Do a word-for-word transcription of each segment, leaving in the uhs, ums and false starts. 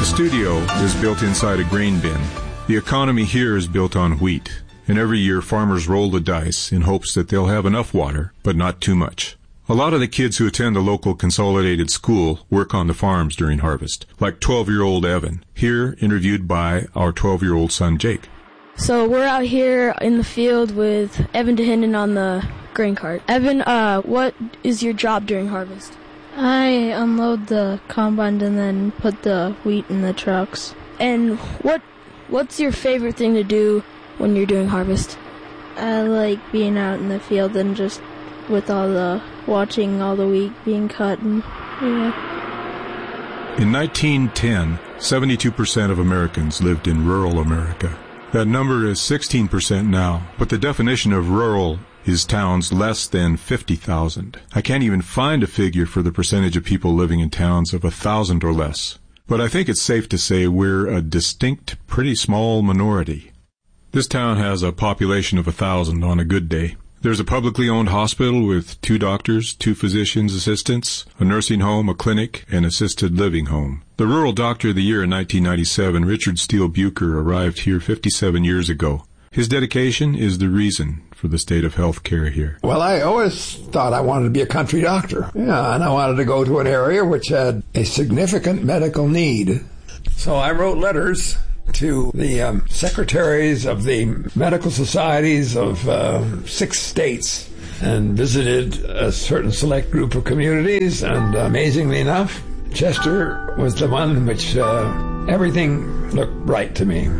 studio is built inside a grain bin. The economy here is built on wheat, and every year farmers roll the dice in hopes that they'll have enough water, but not too much. A lot of the kids who attend the local consolidated school work on the farms during harvest, like twelve-year-old Evan, here interviewed by our twelve-year-old son Jake. So we're out here in the field with Evan DeHinden on the grain cart. Evan, uh, what is your job during harvest? I unload the combine and then put the wheat in the trucks. And what what's your favorite thing to do when you're doing harvest? I like being out in the field and just with all the, watching all the wheat being cut and, yeah. In nineteen ten, seventy-two percent of Americans lived in rural America. That number is sixteen percent now, but the definition of rural is towns less than fifty thousand. I can't even find a figure for the percentage of people living in towns of one thousand or less. But I think it's safe to say we're a distinct, pretty small minority. This town has a population of one thousand on a good day. There's a publicly owned hospital with two doctors, two physicians' assistants, a nursing home, a clinic, and assisted living home. The Rural Doctor of the Year in nineteen ninety-seven, Richard Steele Bucher, arrived here fifty-seven years ago. His dedication is the reason for the state of health care here. Well, I always thought I wanted to be a country doctor. Yeah, and I wanted to go to an area which had a significant medical need. So I wrote letters to the um, secretaries of the medical societies of uh, six states and visited a certain select group of communities, and amazingly enough, Chester was the one in which uh, everything looked right to me.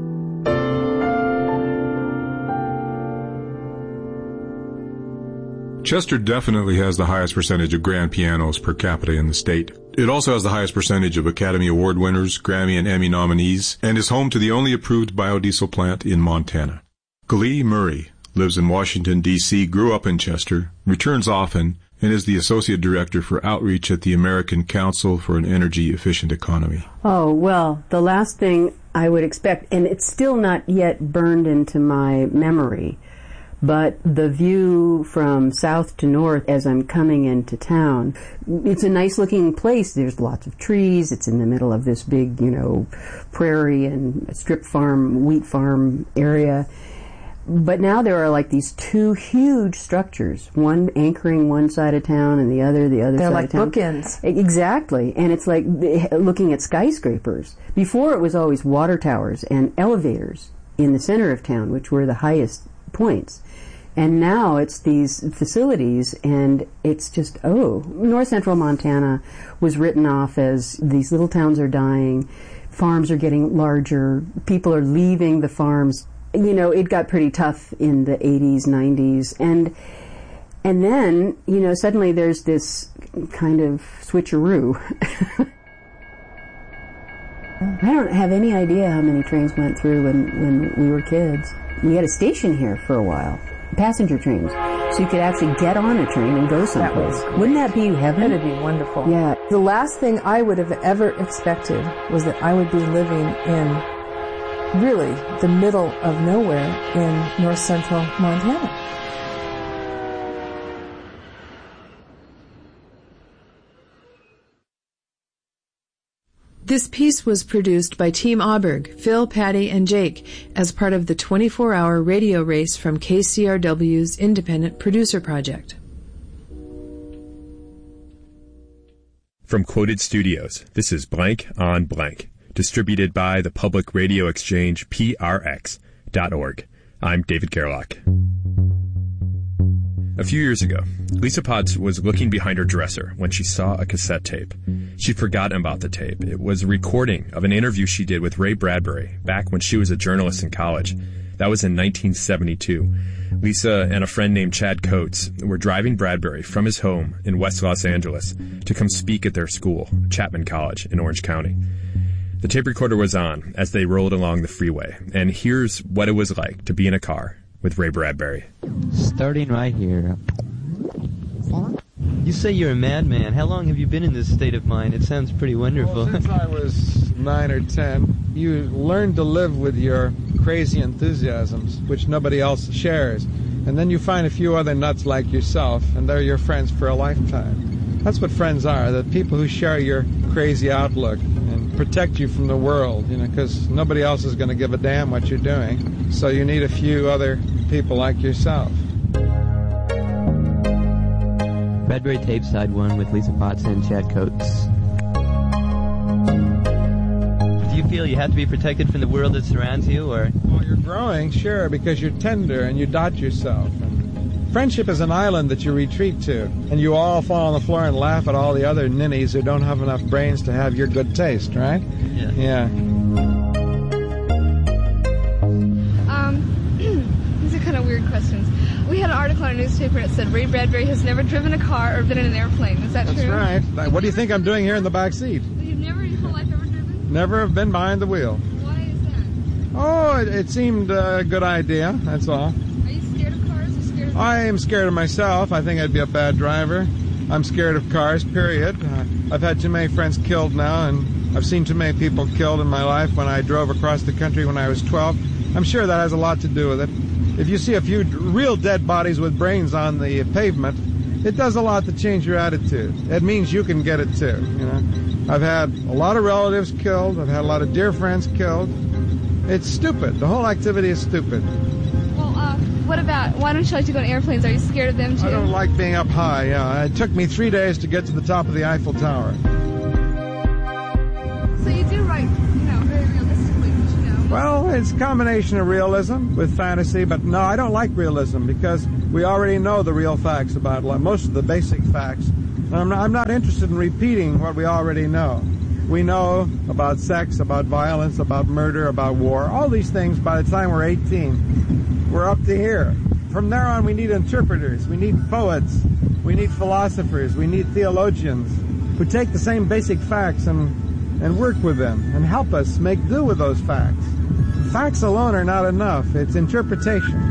Chester definitely has the highest percentage of grand pianos per capita in the state. It also has the highest percentage of Academy Award winners, Grammy and Emmy nominees, and is home to the only approved biodiesel plant in Montana. Glee Murray lives in Washington, D C, grew up in Chester, returns often, and is the Associate Director for Outreach at the American Council for an Energy Efficient Economy. Oh, well, the last thing I would expect, and it's still not yet burned into my memory, but the view from south to north as I'm coming into town, it's a nice looking place. There's lots of trees. It's in the middle of this big, you know, prairie and strip farm, wheat farm area. But now there are like these two huge structures, one anchoring one side of town and the other the other They're side like of town. They're like bookends. Exactly. And it's like looking at skyscrapers. Before it was always water towers and elevators in the center of town, which were the highest points. And now it's these facilities, and it's just, oh, North Central Montana was written off as these little towns are dying, farms are getting larger, people are leaving the farms. You know, it got pretty tough in the eighties, nineties, and and then, you know, suddenly there's this kind of switcheroo. I don't have any idea how many trains went through when, when we were kids. We had a station here for a while. Passenger trains, so you could actually get on a train and go someplace. That Wouldn't that be heaven? That'd be wonderful. Yeah. The last thing I would have ever expected was that I would be living in really the middle of nowhere in north central Montana. This piece was produced by Team Auberg, Phil, Patty, and Jake as part of the twenty-four hour radio race from K C R W's Independent Producer Project. From Quoted Studios, this is Blank on Blank, distributed by the public radio exchange P R X dot org. I'm David Gerlach. A few years ago, Lisa Potts was looking behind her dresser when she saw a cassette tape. She'd forgotten about the tape. It was a recording of an interview she did with Ray Bradbury back when she was a journalist in college. That was in nineteen seventy-two. Lisa and a friend named Chad Coates were driving Bradbury from his home in West Los Angeles to come speak at their school, Chapman College in Orange County. The tape recorder was on as they rolled along the freeway, and here's what it was like to be in a car with Ray Bradbury. Starting right here. You say you're a madman. How long have you been in this state of mind? It sounds pretty wonderful. Well, since I was nine or ten, you learn to live with your crazy enthusiasms, which nobody else shares. And then you find a few other nuts like yourself, and they're your friends for a lifetime. That's what friends are, the people who share your crazy outlook and protect you from the world, you know, because nobody else is going to give a damn what you're doing. So you need a few other people like yourself. Bradbury Tape Side one with Lisa Potts and Chad Coates. Do you feel you have to be protected from the world that surrounds you, or? Well, you're growing, sure, because you're tender and you dot yourself. And friendship is an island that you retreat to, and you all fall on the floor and laugh at all the other ninnies who don't have enough brains to have your good taste, right? Yeah. Yeah. Um, these are kind of weird questions. We had an article in our newspaper that said Ray Bradbury has never driven a car or been in an airplane. Is that That's true? That's right. What do you think I'm doing here in the back seat? You've never in your whole life ever driven? Never have been behind the wheel. Why is that? Oh, it, it seemed a good idea, that's all. Are you scared of cars or scared of... I am scared of myself. I think I'd be a bad driver. I'm scared of cars, period. Uh, I've had too many friends killed now, and I've seen too many people killed in my life when I drove across the country when I was twelve. I'm sure that has a lot to do with it. If you see a few real dead bodies with brains on the pavement, it does a lot to change your attitude. It means you can get it too, you know. I've had a lot of relatives killed. I've had a lot of dear friends killed. It's stupid. The whole activity is stupid. Well, uh, what about, why don't you like to go in airplanes? Are you scared of them too? I don't like being up high, yeah. It took me three days to get to the top of the Eiffel Tower. So you do write, you know, very realistically, but you know. Well, it's a combination of realism with fantasy, but no, I don't like realism because we already know the real facts about life, most of the basic facts. And I'm not, I'm not interested in repeating what we already know. We know about sex, about violence, about murder, about war, all these things by the time we're eighteen. We're up to here. From there on, we need interpreters, we need poets, we need philosophers, we need theologians who take the same basic facts and, and work with them and help us make do with those facts. Facts alone are not enough. It's interpretation.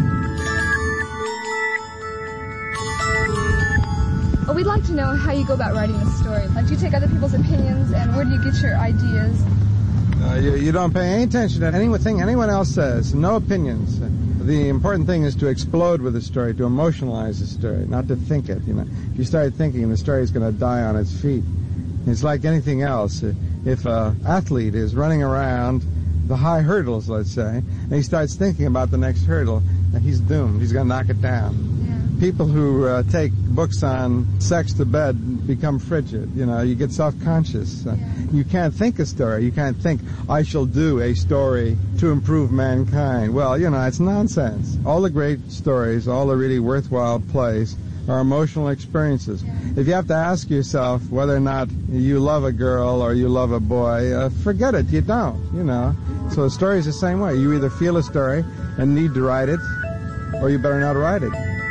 Well, we'd like to know how you go about writing a story. Like, do you take other people's opinions, and where do you get your ideas? Uh, you, you don't pay any attention to anything anyone else says. No opinions. The important thing is to explode with the story, to emotionalize the story, not to think it. You know, if you start thinking, the story is going to die on its feet. It's like anything else. If an athlete is running around the high hurdles, let's say, and he starts thinking about the next hurdle, he's doomed. He's going to knock it down. People who uh, take books on sex to bed become frigid. You know, you get self-conscious. Uh, you can't think a story. You can't think, I shall do a story to improve mankind. Well, you know, it's nonsense. All the great stories, all the really worthwhile plays are emotional experiences. If you have to ask yourself whether or not you love a girl or you love a boy, uh, forget it. You don't, you know. So a story is the same way. You either feel a story and need to write it, or you better not write it.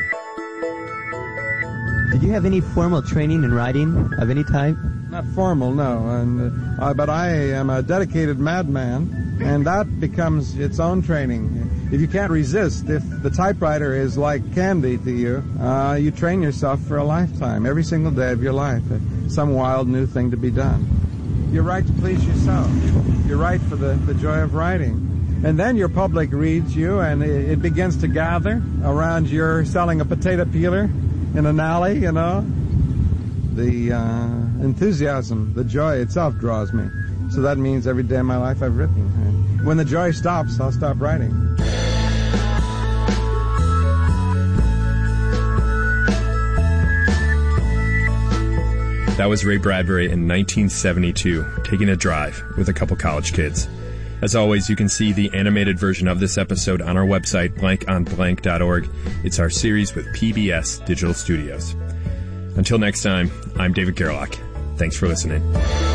Did you have any formal training in writing of any type? Not formal, no. And, uh, but I am a dedicated madman, and that becomes its own training. If you can't resist, if the typewriter is like candy to you, uh, you train yourself for a lifetime, every single day of your life, uh, some wild new thing to be done. You write to please yourself. You write for the, the joy of writing. And then your public reads you, and it, it begins to gather around your selling a potato peeler in an alley, you know. The uh, enthusiasm, the joy itself draws me. So that means every day of my life I've written. And when the joy stops, I'll stop writing. That was Ray Bradbury in nineteen seventy-two, taking a drive with a couple college kids. As always, you can see the animated version of this episode on our website, blank on blank dot org. It's our series with P B S Digital Studios. Until next time, I'm David Gerlach. Thanks for listening.